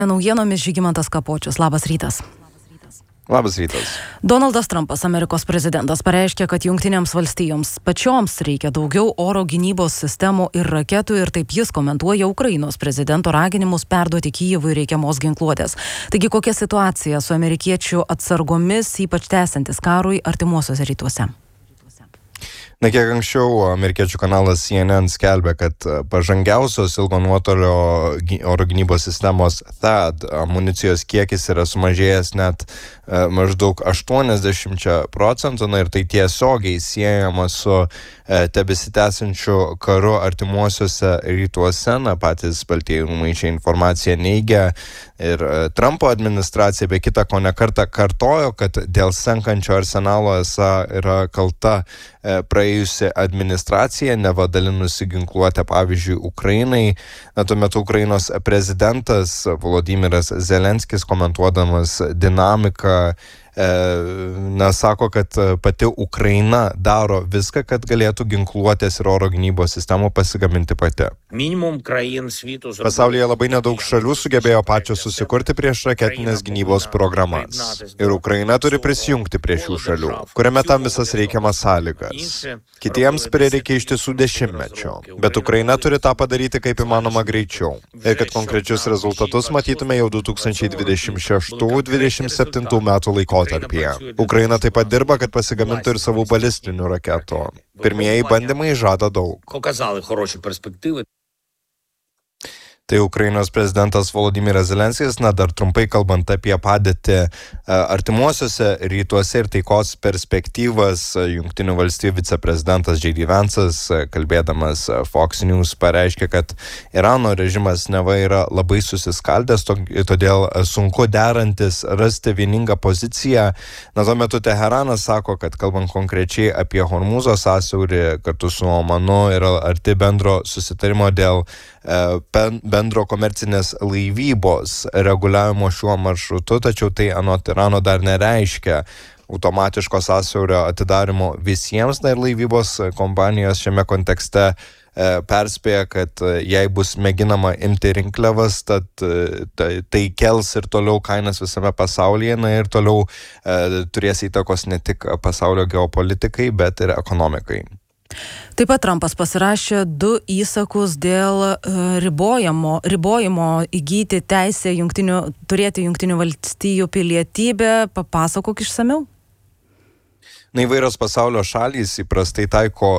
Naujienomis Žygimantas Kapočius. Labas rytas. Labas rytas. Donaldas Trumpas, Amerikos prezidentas, pareiškė, kad Jungtinėms valstijoms pačioms reikia daugiau oro gynybos sistemų ir raketų, ir taip jis komentuoja Ukrainos prezidento raginimus perduoti Kijevui reikiamos ginkluotės. Taigi kokia situacija su amerikiečių atsargomis, ypač tęsiantis karui artimuosiuose rytuose? Na, kiek anksčiau amerikiečių kanalas CNN skelbė, kad pažangiausios ilgo nuotolio oro gynybos sistemos THAAD amunicijos kiekis yra sumažėjęs net maždaug 80%, ir tai tiesiogiai siejama su tebesitęsiančiu karu artimuosiuose rytuose. Patys Baltieji rūmai šią informaciją neigia, ir Trumpo administracija be kita ko ne kartą kartojo, kad dėl senkančio arsenalo esą yra kalta praėjusi administracija, neva dalinusi ginkluotę, pavyzdžiui, Ukrainai. Tuo metu Ukrainos prezidentas Volodymyras Zelenskis, komentuodamas dinamiką, sako, kad pati Ukraina daro viską, kad galėtų ginkluotės ir oro gynybos sistemų pasigaminti pati. Pasaulyje labai nedaug šalių sugebėjo pačios susikurti prieš raketinės gynybos programas. Ir Ukraina turi prisijungti prie šių šalių, kuriame tam visas reikiamas sąlygas. Kitiems prireikia iš tiesų dešimtmečio, bet Ukraina turi tą padaryti kaip įmanoma greičiau. Ir kad konkrečius rezultatus matytume jau 2026-2027 metų laikotarpyje. Ukraina taip pat dirba, kad pasigamintų ir savų balistinių raketų. Pirmieji bandymai žada daug. Tai Ukrainos prezidentas Volodymyras Zelenskis. Dar trumpai kalbant apie padėtį artimuosiuose rytuose ir taikos perspektyvas, Jungtinių valstijų viceprezidentas J.D. Vance'as, kalbėdamas Fox News, pareiškė, kad Irano režimas neva yra labai susiskaldęs, todėl sunku derantis rasti vieningą poziciją. Tuo metu Teheranas sako, kad kalbant konkrečiai apie Hormūzo sąsiaurį, kartu su Omanu yra arti bendro susitarimo dėl bendro komercinės laivybos reguliavimo šiuo maršrutu, tačiau tai anot Irano dar nereiškia automatiško sąsiaurio atidarimo visiems, ir laivybos kompanijos šiame kontekste perspėja, kad jei bus mėginama imti rinkliavas, tad tai kels ir toliau kainas visame pasaulyje, ir toliau turės įtakos ne tik pasaulio geopolitikai, bet ir ekonomikai. Taip pat Trumpas pasirašė 2 įsakus dėl ribojimo įgyti teisę turėti Jungtinių valstijų pilietybę. Papasakok išsamiau. Įvairios pasaulio šalys įprastai taiko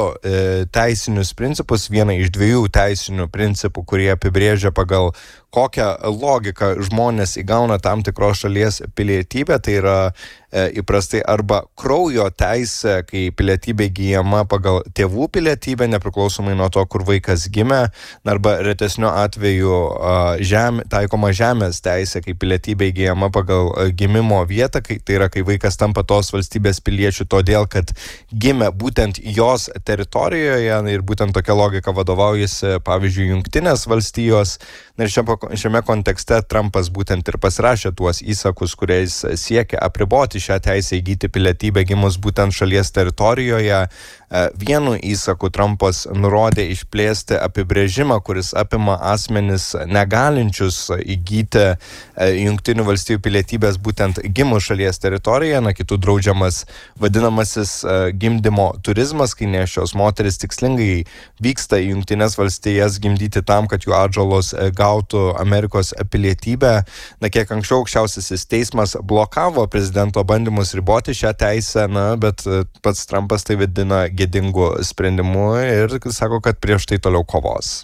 2 teisinius principus, vieną iš 2 teisinių principų, kurie apibrėžia pagal kokią logiką žmonės įgauna tam tikros šalies pilietybę. Tai yra įprastai arba kraujo teisė, kai pilietybė įgyjama pagal tėvų pilietybę, nepriklausomai nuo to, kur vaikas gimė, arba retesniu atveju taikoma žemės teisė, kai pilietybė įgyjama pagal gimimo vietą, tai yra, kai vaikas tampa tos valstybės piliečių todėl, kad gimė būtent jos teritorijoje, ir būtent tokia logika vadovaujasi, pavyzdžiui, Jungtinės valstijos. Ir šiame kontekste Trumpas būtent ir pasirašė tuos įsakus, kuriais siekia apriboti šią teisę įgyti pilietybę gimus būtent šalies teritorijoje. Vienu įsaku Trumpas nurodė išplėsti apibrėžimą, kuris apima asmenis negalinčius įgyti Jungtinių valstijų pilietybės būtent gimus šalies teritorijoje. Kitų draudžiamas vadinamasis gimdymo turizmas, kai nėščios moteris tikslingai vyksta į Jungtinės valstijas gimdyti tam, kad jų atžalos gautų Amerikos pilietybę. Kiek anksčiau aukščiausiasis teismas blokavo prezidento bandymus riboti šią teisę, bet pats Trumpas tai vadina gėdingu sprendimu ir sako, kad prieš tai toliau kovos.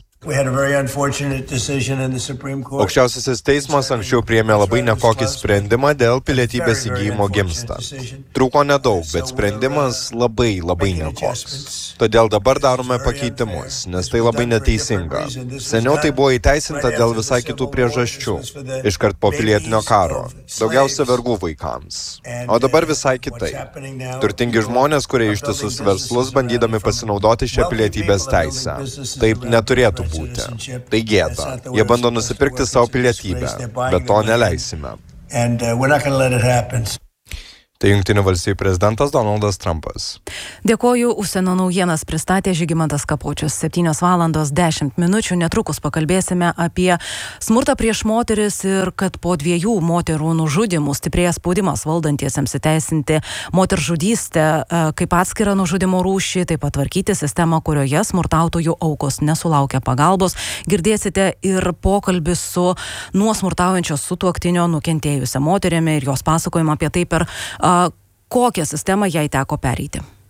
Aukščiausiasis teismas anksčiau priėmė labai nekokį sprendimą dėl pilietybės įgyjimo gimstant. Trūko nedaug, bet sprendimas labai nekoks. Todėl dabar darome pakeitimus, nes tai labai neteisinga. Seniau tai buvo įteisinta dėl visai kitų priežasčių. Iškart po pilietinio karo. Daugiausia vergų vaikams. O dabar visai kitai. Turtingi žmonės, kurie ištisus verslus bandydami pasinaudoti šią pilietybės teisę. Taip neturėtų būti. Tai gėda. Jie bando nusipirkti savo pilietybę, bet to neleisime. Tai Jungtinių valstijų prezidentas Donaldas Trumpas. Dėkoju, užsienio naujienas pristatė Žygimantas Kapočius. 7:10 minučių. Netrukus pakalbėsime apie smurtą prieš moteris ir kad po 2 moterų nužudimų stiprėja spaudimas valdantiesiems įteisinti moteržudystę kaip atskirą nužudimo rūšį, taip pat tvarkyti sistemą, kurioje smurtautojų aukos nesulaukia pagalbos. Girdėsite ir pokalbį su nuo smurtaujančio sutuoktinio nukentėjusią moterimi ir jos pasakojimą apie tai, per kokią sistemą jai teko pereiti.